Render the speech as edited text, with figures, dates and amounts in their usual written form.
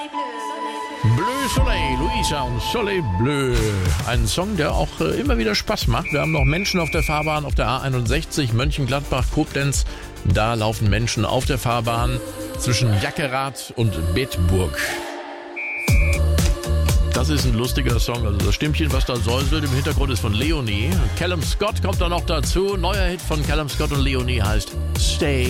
Bleu Soleil, Luisa und Soleil Bleu. Ein Song, der auch immer wieder Spaß macht. Wir haben noch Menschen auf der Fahrbahn auf der A61 Mönchengladbach-Koblenz. Da laufen Menschen auf der Fahrbahn zwischen Jackerath und Bedburg. Das ist ein lustiger Song. Also das Stimmchen, was da säuselt im Hintergrund, ist von Leonie. Callum Scott kommt da noch dazu. Neuer Hit von Callum Scott und Leonie heißt Stay.